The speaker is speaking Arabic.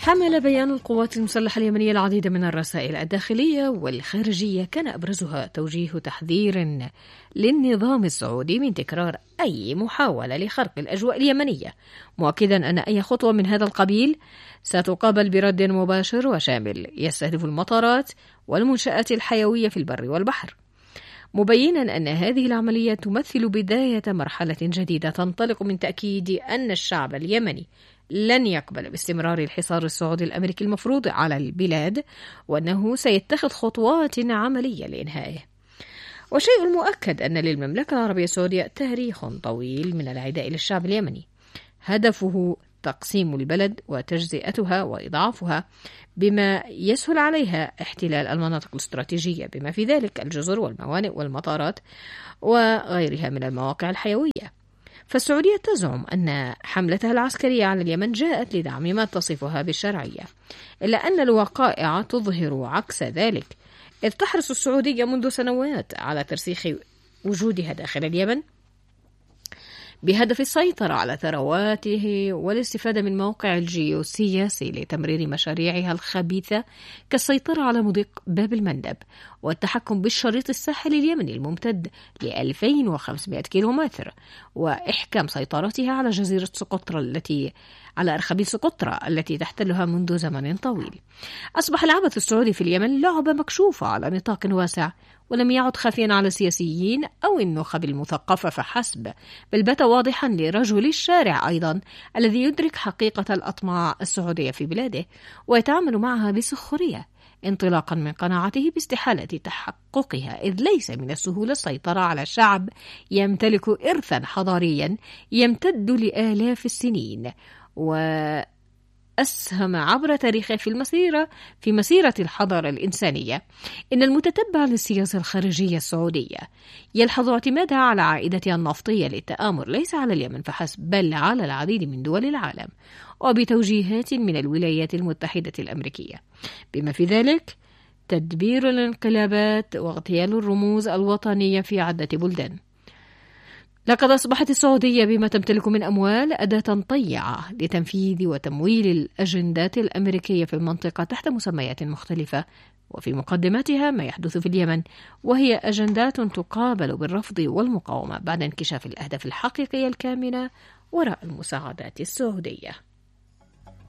حمل بيان القوات المسلحة اليمنية العديد من الرسائل الداخلية والخارجية، كان أبرزها توجيه تحذير للنظام السعودي من تكرار أي محاولة لخرق الأجواء اليمنية، مؤكدا أن أي خطوة من هذا القبيل ستقابل برد مباشر وشامل يستهدف المطارات والمنشآت الحيوية في البر والبحر، مبينا أن هذه العملية تمثل بداية مرحلة جديدة تنطلق من تأكيد أن الشعب اليمني لن يقبل باستمرار الحصار السعودي الأمريكي المفروض على البلاد، وأنه سيتخذ خطوات عملية لإنهائه. والشيء المؤكد أن للمملكة العربية السعودية تاريخ طويل من العداء للشعب اليمني، هدفه تقسيم البلد وتجزئتها وإضعافها بما يسهل عليها احتلال المناطق الاستراتيجية بما في ذلك الجزر والموانئ والمطارات وغيرها من المواقع الحيوية. فالسعودية تزعم أن حملتها العسكرية على اليمن جاءت لدعم ما تصفها بالشرعية، إلا أن الوقائع تظهر عكس ذلك، إذ تحرص السعودية منذ سنوات على ترسيخ وجودها داخل اليمن بهدف السيطرة على ثرواته والاستفادة من موقع الجيوسياسي لتمرير مشاريعها الخبيثة كالسيطرة على مضيق باب المندب والتحكم بالشريط الساحلي اليمني الممتد ل 2500 كيلومتر، وإحكام سيطرتها على جزيرة سقطرى على أرخبيل سقطرى التي تحتلها منذ زمن طويل. أصبح العبث السعودي في اليمن لعبة مكشوفة على نطاق واسع، ولم يعد خافيا على السياسيين أو النخب المثقفة فحسب، بل بات واضحا لرجل الشارع أيضا الذي يدرك حقيقة الأطماع السعودية في بلاده ويتعامل معها بسخرية، انطلاقا من قناعته باستحالة تحققها، إذ ليس من السهولة السيطرة على شعب يمتلك إرثا حضاريا يمتد لآلاف السنين وأسهم عبر تاريخه في مسيرة الحضارة الإنسانية. إن المتتبع للسياسة الخارجية السعودية يلحظ اعتمادها على عائدتها النفطية للتآمر ليس على اليمن فحسب، بل على العديد من دول العالم، وبتوجيهات من الولايات المتحدة الأمريكية، بما في ذلك تدبير الانقلابات واغتيال الرموز الوطنية في عدة بلدان. لقد أصبحت السعودية بما تمتلك من أموال أداة طيعة لتنفيذ وتمويل الأجندات الأمريكية في المنطقة تحت مسميات مختلفة، وفي مقدمتها ما يحدث في اليمن، وهي أجندات تقابل بالرفض والمقاومة بعد انكشاف الأهداف الحقيقية الكامنة وراء المساعدات السعودية.